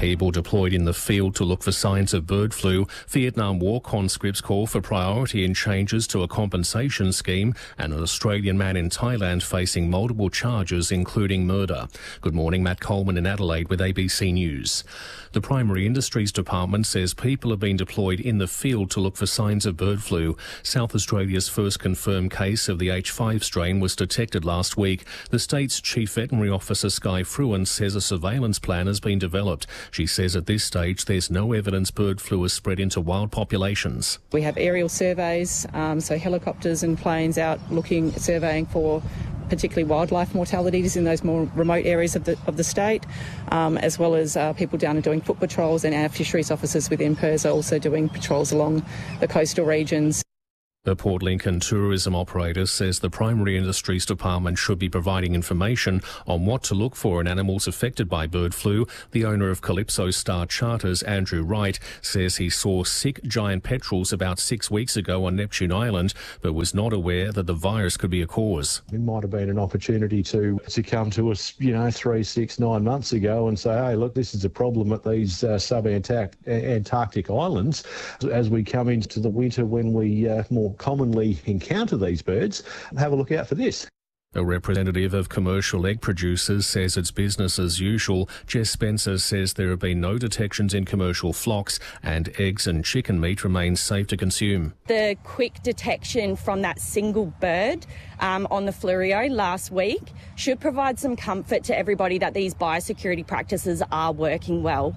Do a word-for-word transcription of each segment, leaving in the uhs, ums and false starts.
people deployed in the field to look for signs of bird flu. Vietnam War conscripts call for priority in changes to a compensation scheme, and an Australian man in Thailand facing multiple charges, including murder. Good morning, Matt Coleman in Adelaide with A B C News. The Primary Industries Department says people have been deployed in the field to look for signs of bird flu. South Australia's first confirmed case of the H five strain was detected last week. The state's Chief Veterinary Officer Sky Fruin says a surveillance plan has been developed. She says at this stage there's no evidence bird flu has spread into wild populations. We have aerial surveys, um, so helicopters and planes out looking, surveying for particularly wildlife mortalities in those more remote areas of the of the state, um, as well as uh, people down and doing foot patrols, and our fisheries officers within P I R S are also doing patrols along the coastal regions. The Port Lincoln tourism operator says the Primary Industries Department should be providing information on what to look for in animals affected by bird flu. The owner of Calypso Star Charters, Andrew Wright, says he saw sick giant petrels about six weeks ago on Neptune Island, but was not aware that the virus could be a cause. It might have been an opportunity to, to come to us, you know, three, six, nine months ago and say, hey, look, this is a problem at these uh, sub-Antarctic islands. As we come into the winter, when we uh, more commonly encounter these birds, have a look out for this. A representative of commercial egg producers says it's business as usual. Jess Spencer says there have been no detections in commercial flocks, and eggs and chicken meat remain safe to consume. The quick detection from that single bird um, on the Fleurieu last week should provide some comfort to everybody that these biosecurity practices are working well.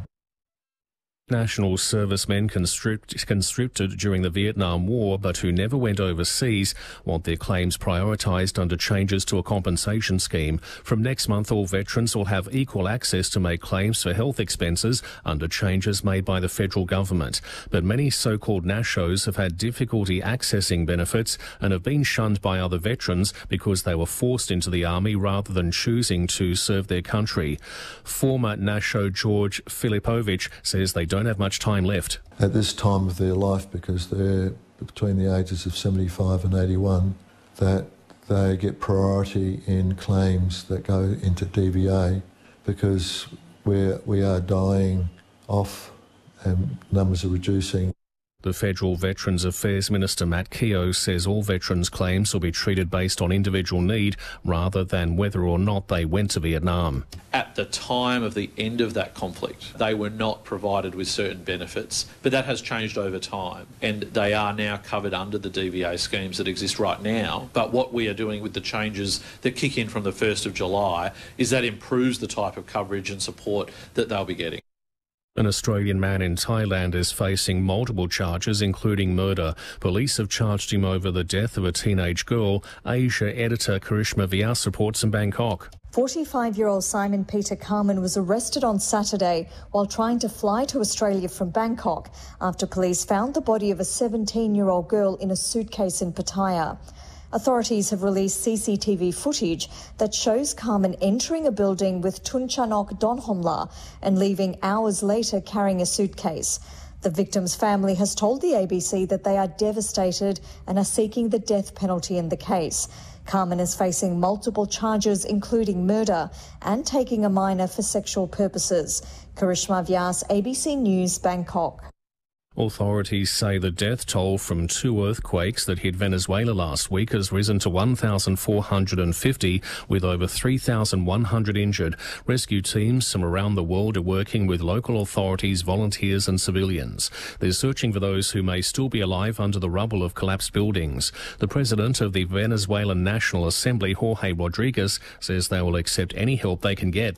National servicemen conscript, conscripted during the Vietnam War but who never went overseas want their claims prioritised under changes to a compensation scheme. From next month, all veterans will have equal access to make claims for health expenses under changes made by the federal government. But many so-called Nashos have had difficulty accessing benefits and have been shunned by other veterans because they were forced into the army rather than choosing to serve their country. Former Nasho George Filipovich says they don't don't have much time left. At this time of their life, because they're between the ages of seventy-five and eighty-one, that they get priority in claims that go into D V A because we're, we are dying off and numbers are reducing. The Federal Veterans Affairs Minister Matt Keogh says all veterans' claims will be treated based on individual need rather than whether or not they went to Vietnam. At the time of the end of that conflict, they were not provided with certain benefits, but that has changed over time, and they are now covered under the D V A schemes that exist right now. But what we are doing with the changes that kick in from the first of July is that improves the type of coverage and support that they'll be getting. An Australian man in Thailand is facing multiple charges, including murder. Police have charged him over the death of a teenage girl. Asia editor Karishma Vyas reports in Bangkok. forty-five-year-old Simon Peter Carman was arrested on Saturday while trying to fly to Australia from Bangkok after police found the body of a seventeen-year-old girl in a suitcase in Pattaya. Authorities have released C C T V footage that shows Carman entering a building with Tunchanok Donhomla and leaving hours later carrying a suitcase. The victim's family has told the A B C that they are devastated and are seeking the death penalty in the case. Carman is facing multiple charges, including murder and taking a minor for sexual purposes. Karishma Vyas, A B C News, Bangkok. Authorities say the death toll from two earthquakes that hit Venezuela last week has risen to one thousand four hundred fifty, with over three thousand one hundred injured. Rescue teams from around the world are working with local authorities, volunteers and civilians. They're searching for those who may still be alive under the rubble of collapsed buildings. The president of the Venezuelan National Assembly, Jorge Rodriguez, says they will accept any help they can get.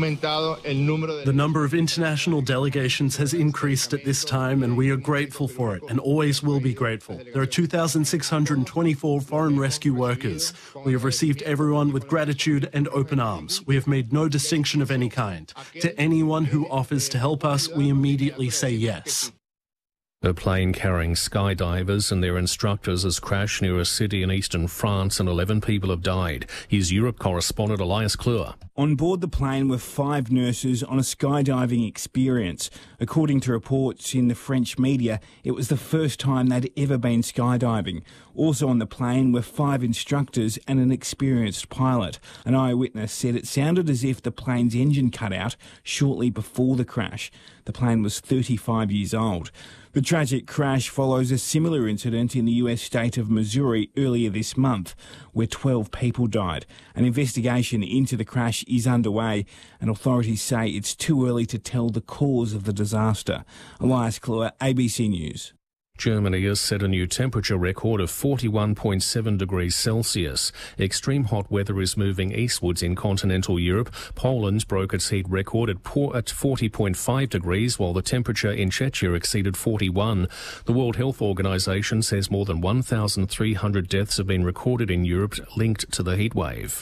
The number of international delegations has increased at this time, and we are grateful for it and always will be grateful. There are two thousand six hundred twenty-four foreign rescue workers. We have received everyone with gratitude and open arms. We have made no distinction of any kind. To anyone who offers to help us, we immediately say yes. A plane carrying skydivers and their instructors has crashed near a city in eastern France and eleven people have died. Here's Europe correspondent Elias Kleur. On board the plane were five nurses on a skydiving experience. According to reports in the French media, it was the first time they'd ever been skydiving. Also on the plane were five instructors and an experienced pilot. An eyewitness said it sounded as if the plane's engine cut out shortly before the crash. The plane was thirty-five years old. The tragic crash follows a similar incident in the U S state of Missouri earlier this month, where twelve people died. An investigation into the crash is underway, and authorities say it's too early to tell the cause of the disaster. Elias Kleur, A B C News. Germany has set a new temperature record of forty-one point seven degrees Celsius. Extreme hot weather is moving eastwards in continental Europe. Poland broke its heat record at forty point five degrees, while the temperature in Czechia exceeded forty-one. The World Health Organization says more than one thousand three hundred deaths have been recorded in Europe linked to the heatwave.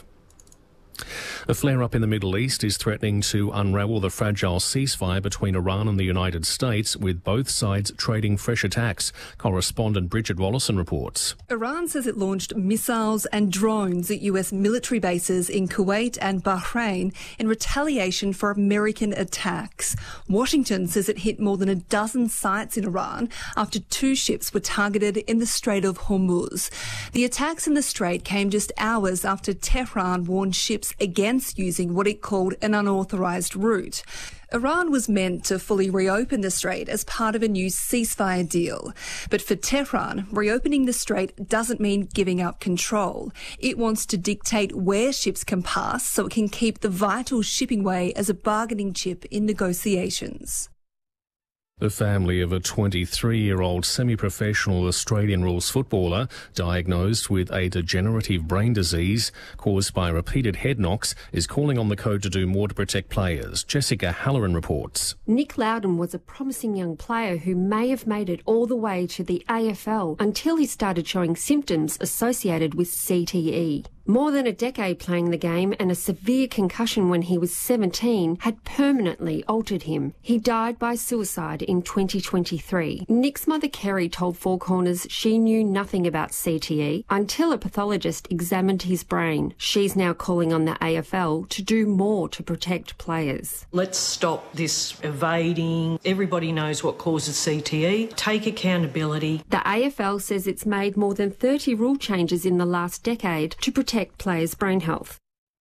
A flare-up in the Middle East is threatening to unravel the fragile ceasefire between Iran and the United States, with both sides trading fresh attacks. Correspondent Bridget Wallison reports. Iran says it launched missiles and drones at U S military bases in Kuwait and Bahrain in retaliation for American attacks. Washington says it hit more than a dozen sites in Iran after two ships were targeted in the Strait of Hormuz. The attacks in the strait came just hours after Tehran warned ships against using what it called an unauthorised route. Iran was meant to fully reopen the strait as part of a new ceasefire deal. But for Tehran, reopening the strait doesn't mean giving up control. It wants to dictate where ships can pass so it can keep the vital shipping way as a bargaining chip in negotiations. The family of a twenty-three-year-old semi-professional Australian rules footballer diagnosed with a degenerative brain disease caused by repeated head knocks is calling on the code to do more to protect players. Jessica Halloran reports. Nick Loudon was a promising young player who may have made it all the way to the A F L until he started showing symptoms associated with C T E. More than a decade playing the game and a severe concussion when he was seventeen had permanently altered him. He died by suicide in twenty twenty-three. Nick's mother Kerry told Four Corners she knew nothing about C T E until a pathologist examined his brain. She's now calling on the A F L to do more to protect players. Let's stop this evading. Everybody knows what causes C T E. Take accountability. The A F L says it's made more than thirty rule changes in the last decade to protect players' brain health.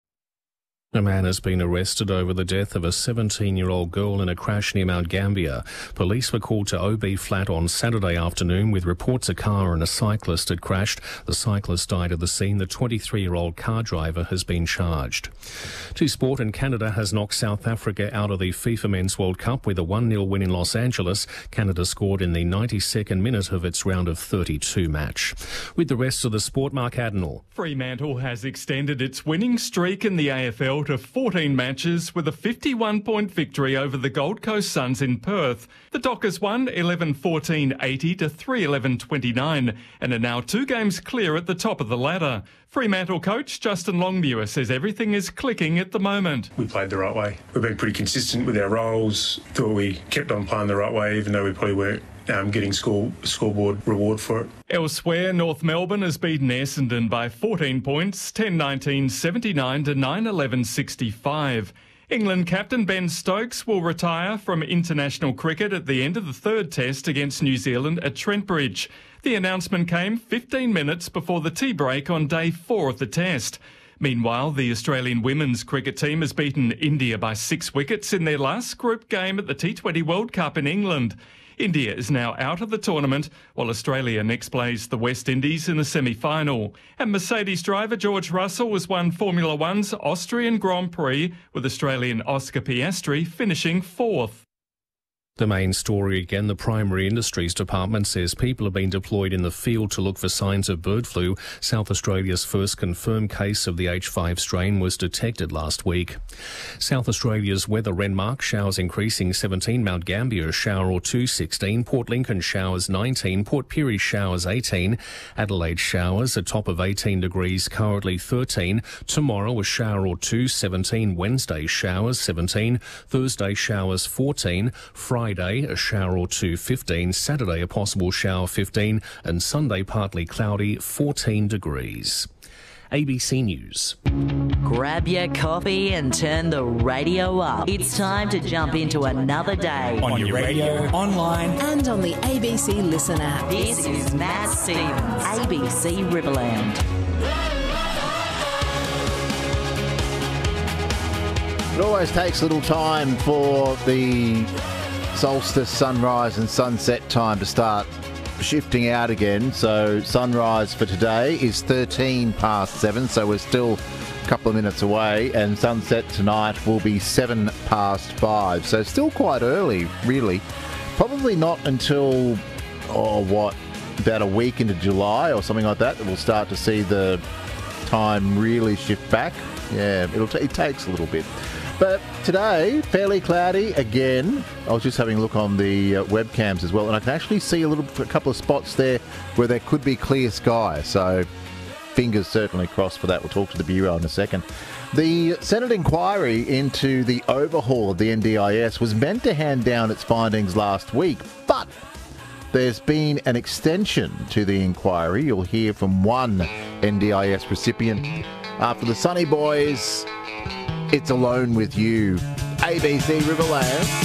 A man has been arrested over the death of a seventeen-year-old girl in a crash near Mount Gambier. Police were called to O B Flat on Saturday afternoon with reports a car and a cyclist had crashed. The cyclist died at the scene. The twenty-three-year-old car driver has been charged. To sport, and Canada has knocked South Africa out of the FIFA Men's World Cup with a one nil win in Los Angeles. Canada scored in the ninety-second minute of its round of thirty-two match. With the rest of the sport, Mark Adenall. Fremantle has extended its winning streak in the A F L to fourteen matches with a fifty-one point victory over the Gold Coast Suns in Perth. The Dockers won eleven fourteen eighty to three eleven twenty-nine and are now two games clear at the top of the ladder. Fremantle coach Justin Longmuir says everything is clicking at the moment. We played the right way. We've been pretty consistent with our roles. Thought we kept on playing the right way, even though we probably weren't Um, getting score, scoreboard reward for it. Elsewhere, North Melbourne has beaten Essendon by fourteen points, ten nineteen seventy-nine to nine eleven sixty-five. England captain Ben Stokes will retire from international cricket at the end of the third test against New Zealand at Trent Bridge. The announcement came fifteen minutes before the tea break on day four of the test. Meanwhile, the Australian women's cricket team has beaten India by six wickets in their last group game at the T twenty World Cup in England. India is now out of the tournament, while Australia next plays the West Indies in the semi-final. And Mercedes driver George Russell has won Formula One's Austrian Grand Prix, with Australian Oscar Piastri finishing fourth. The main story again, the Primary Industries Department says people have been deployed in the field to look for signs of bird flu. South Australia's first confirmed case of the H five strain was detected last week. South Australia's weather: Renmark showers increasing seventeen, Mount Gambier shower or two sixteen, Port Lincoln showers nineteen, Port Pirie showers eighteen, Adelaide showers a top of eighteen degrees, currently thirteen. Tomorrow a shower or two seventeen, Wednesday showers seventeen, Thursday showers fourteen, Friday Friday, a shower or two, fifteen. Saturday, a possible shower, fifteen. And Sunday, partly cloudy, fourteen degrees. A B C News. Grab your coffee and turn the radio up. It's time to jump into another day. On your radio, online, and on the A B C Listen app. This is Matt Stevens, A B C Riverland. It always takes a little time for the solstice, sunrise and sunset time to start shifting out again. So sunrise for today is thirteen past seven, so we're still a couple of minutes away, and sunset tonight will be seven past five. So still quite early, really. Probably not until, oh, what, about a week into July or something like that that we'll start to see the time really shift back. Yeah, it'll t- it takes a little bit. But today, fairly cloudy again. I was just having a look on the uh, webcams as well, and I can actually see a little, a couple of spots there where there could be clear sky. So fingers certainly crossed for that. We'll talk to the Bureau in a second. The Senate inquiry into the overhaul of the N D I S was meant to hand down its findings last week, but there's been an extension to the inquiry. You'll hear from one N D I S recipient after the Sunny Boys. It's Alone With You. A B C Riverland.